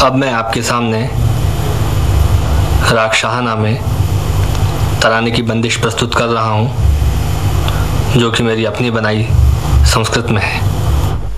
अब मैं आपके सामने राग शाहना में तराने की बंदिश प्रस्तुत कर रहा हूँ, जो कि मेरी अपनी बनाई संस्कृत में है।